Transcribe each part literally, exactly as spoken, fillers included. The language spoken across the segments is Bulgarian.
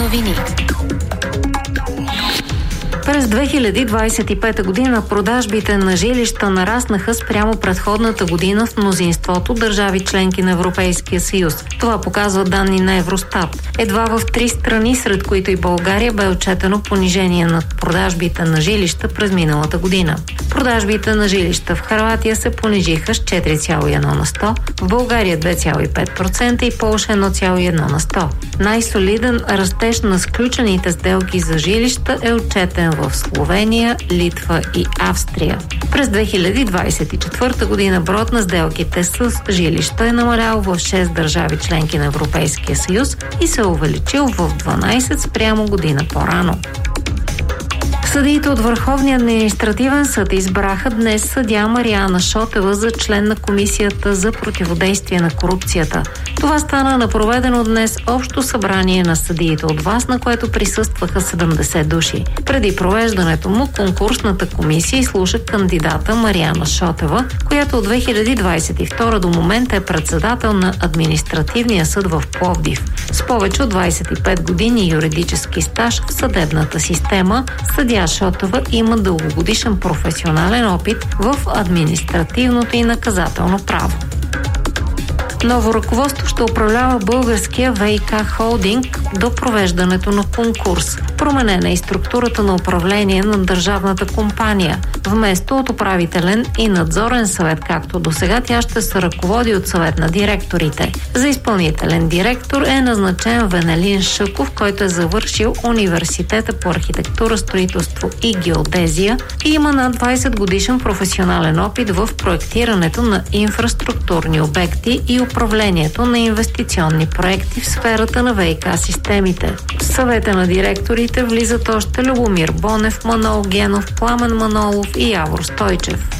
новини. През две хиляди двадесет и пета година продажбите на жилища нараснаха спрямо предходната година в мнозинството държави членки на Европейския съюз. Това показват данни на Евростат. Едва в три страни, сред които и България, бе отчетено понижение на продажбите на жилища през миналата година. Продажбите на жилища в Хърватия се понижиха с четири цяло и едно на сто, в България две цяло и пет процента и Полша едно цяло и едно на сто. Най-солиден растеж на сключените сделки за жилища е отчетен в Словения, Литва и Австрия. През две хиляди двадесет и четвърта година броят на сделките с жилища е намалял в шест държави членки на Европейския съюз и се е увеличил в дванадесет спрямо година по-рано. Съдиите от Върховния административен съд избраха днес съдия Мариана Шотева за член на Комисията за противодействие на корупцията. Това стана на проведено днес общо събрание на съдиите от ВАС, на което присъстваха седемдесет души. Преди провеждането му конкурсната комисия изслуша кандидата Мариана Шотева, която от две хиляди двадесет и втора до момента е председател на Административния съд в Пловдив. С повече от двадесет и пет години юридически стаж в съдебната система, съдия Шотева има дългогодишен професионален опит в административното и наказателно право. Ново ръководство ще управлява българския ВиК холдинг до провеждането на конкурс. Променена е и структурата на управление на държавната компания. Вместо от управителен и надзорен съвет, както до сега, тя ще се ръководи от съвет на директорите. За изпълнителен директор е назначен Венелин Шъков, който е завършил Университета по архитектура, строителство и геодезия и има над двадесет годишен професионален опит в проектирането на инфраструктурни обекти и управлението на инвестиционни проекти в сферата на ВиК системите. В съвета на директорите влизат още Любомир Бонев, Манол Генов, Пламен Манолов и Явор Стойчев.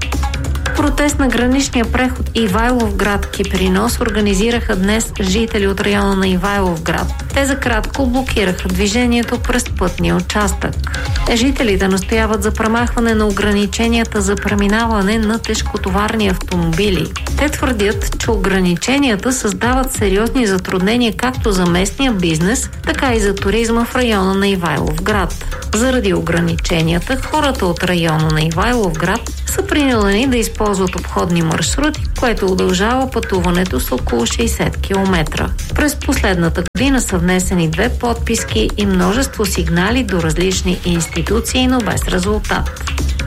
Протест на граничния преход Ивайловград Кипринос организираха днес жители от района на Ивайловград. Те за кратко блокираха движението през пътния участък. Жителите настояват за премахване на ограниченията за преминаване на тежкотоварни автомобили. Те твърдят, че ограниченията създават сериозни затруднения както за местния бизнес, така и за туризма в района на Ивайловград. Заради ограниченията, хората от района на Ивайловград са принудени да използват обходни маршрути, което удължава пътуването с около шейсет километра. През последната година са внесени две подписки и множество сигнали до различни институции, но без резултат.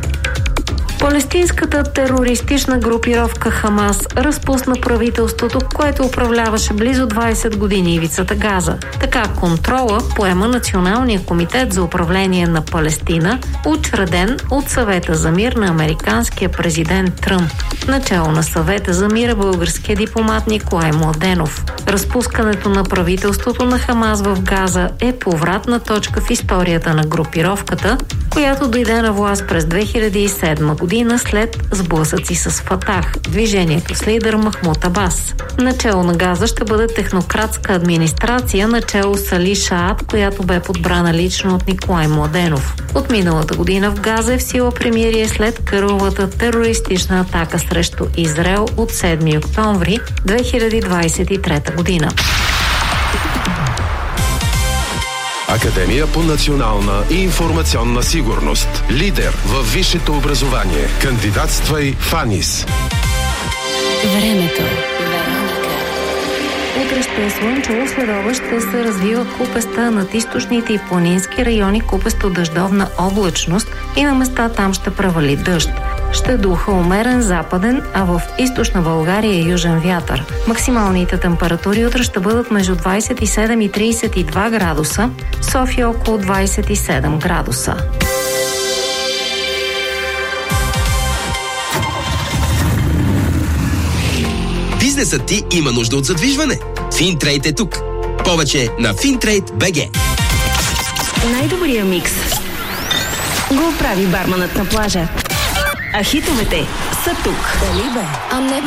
Палестинската терористична групировка Хамас разпусна правителството, което управляваше близо двадесет години ивицата Газа. Така контрола поема Националния комитет за управление на Палестина, учреден от Съвета за мир на американския президент Тръмп. Начало на Съвета за мир е българския дипломат Николай Младенов. Разпускането на правителството на Хамас в Газа е повратна точка в историята на групировката, която дойде на власт през две хиляди и седма година след сблъсъци с Фатах, движението с лидер Махмуд Абас. Начало на Газа ще бъде технократска администрация, начало с Али Шаат, която бе подбрана лично от Николай Младенов. От миналата година в Газа е в сила примирие след кървавата терористична атака срещу Израел от седми октомври две хиляди двадесет и трета година. Академия по национална и информационна сигурност. Лидер във висшето образование. Кандидатствай в АНИС. Времето. Утре ще е слънчево, следобед ще се развива купеста над източните и планински райони, купесто дъждовна облачност и на места там ще превали дъжд. Ще духа умерен западен, а в източна България е южен вятър. Максималните температури утре ще бъдат между двадесет и седем и тридесет и два градуса, София около двадесет и седем градуса. Бизнесът ти има нужда от задвижване. Финтрейд е тук. Повече на Финтрейд точка би джи. Най-добрия микс го прави барманът на плажа. А хитовете са тук. Дали бе? А не